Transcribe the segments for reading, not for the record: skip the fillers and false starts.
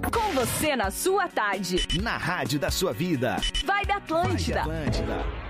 Com você na sua tarde. Na rádio da sua vida. Vibe Atlântida. Vibe Atlântida.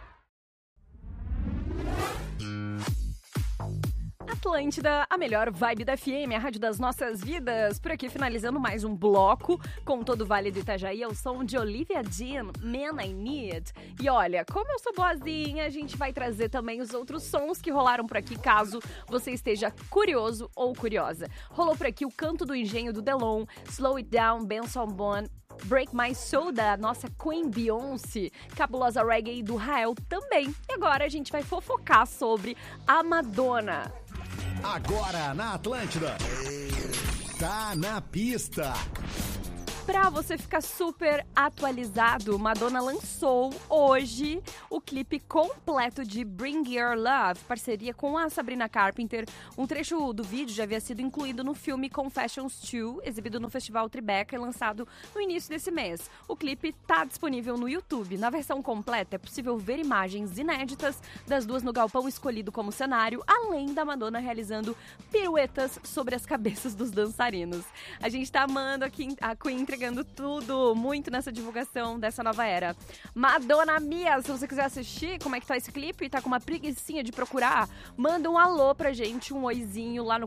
Atlântida, a melhor vibe da FM, a rádio das nossas vidas. Por aqui, finalizando mais um bloco com todo o Vale do Itajaí, ao som de Olivia Dean, Man I Need. E olha, como eu sou boazinha, a gente vai trazer também os outros sons que rolaram por aqui, caso você esteja curioso ou curiosa. Rolou por aqui o Canto do Engenho do Delon, Slow It Down, Benson Boone, Break My Soul da nossa Queen Beyoncé, Cabulosa Reggae do Rael também. E agora a gente vai fofocar sobre a Madonna. Agora na Atlântida. Tá na pista. Pra você ficar super atualizado, Madonna lançou hoje o clipe completo de Bring Your Love, parceria com a Sabrina Carpenter. Um trecho do vídeo já havia sido incluído no filme Confessions 2, exibido no Festival Tribeca e lançado no início desse mês. O clipe tá disponível no YouTube. Na versão completa é possível ver imagens inéditas das duas no galpão escolhido como cenário, além da Madonna realizando piruetas sobre as cabeças dos dançarinos. A gente tá amando aqui a Queen entregando tudo, muito nessa divulgação dessa nova era. Madonna Mia, se você quiser assistir como é que tá esse clipe e tá com uma preguicinha de procurar, manda um alô pra gente, um oizinho lá no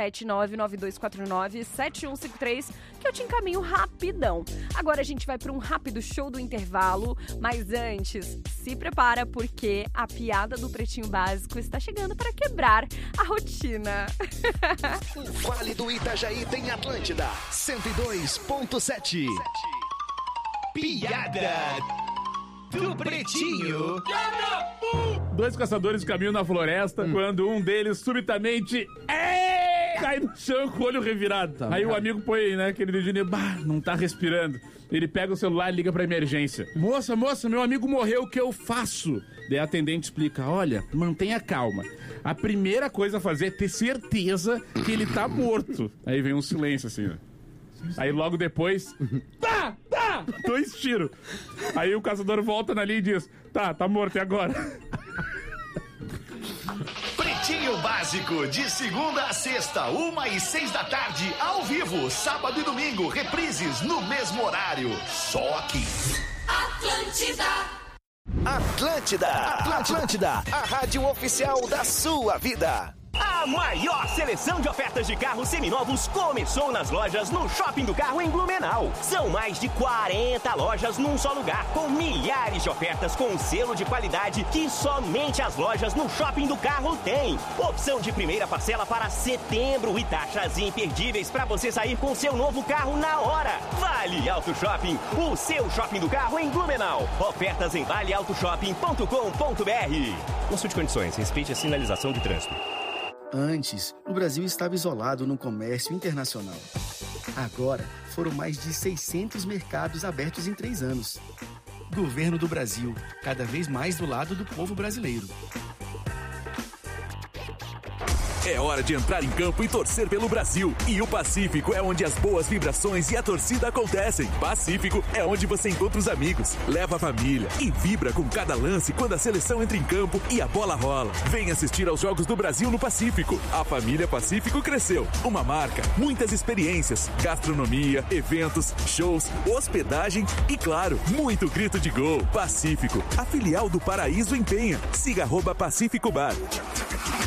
479-9249-7153, que eu te encaminho rapidão. Agora a gente vai pra um rápido show do intervalo, mas antes, se prepara porque a piada do Pretinho Básico está chegando para quebrar a rotina. O Vale do Itajaí tem Atlântida 102.7. Piada do Pretinho. Dois caçadores caminham na floresta quando um deles subitamente cai no chão com o olho revirado. Aí o amigo põe, né, aquele dedinho, não tá respirando. Ele pega o celular e liga pra emergência. Moça, meu amigo morreu, o que eu faço? Daí a atendente explica, olha, mantenha calma. A primeira coisa a fazer é ter certeza que ele tá morto. Aí vem um silêncio assim, né? Aí logo depois, tá, 2 tiros. Aí o caçador volta na linha e diz, tá morto, e agora? Pretinho Básico, de segunda a sexta, 1h06 da tarde, ao vivo, sábado e domingo, reprises no mesmo horário, só aqui. Atlântida, a rádio oficial da sua vida. A maior seleção de ofertas de carros seminovos começou nas lojas no Shopping do Carro em Blumenau. São mais de 40 lojas num só lugar, com milhares de ofertas com selo de qualidade que somente as lojas no Shopping do Carro têm. Opção de primeira parcela para setembro e taxas imperdíveis para você sair com seu novo carro na hora. Vale Auto Shopping, o seu shopping do carro em Blumenau. Ofertas em valeautoshopping.com.br. Consulte condições, respeite a sinalização de trânsito. Antes, o Brasil estava isolado no comércio internacional. Agora, foram mais de 600 mercados abertos em 3 anos. Governo do Brasil, cada vez mais do lado do povo brasileiro. É hora de entrar em campo e torcer pelo Brasil. E o Pacífico é onde as boas vibrações e a torcida acontecem. Pacífico é onde você encontra os amigos, leva a família e vibra com cada lance quando a seleção entra em campo e a bola rola. Vem assistir aos Jogos do Brasil no Pacífico. A família Pacífico cresceu. Uma marca, muitas experiências, gastronomia, eventos, shows, hospedagem e, claro, muito grito de gol. Pacífico, a filial do Paraíso em Penha. Siga @Pacífico Bar.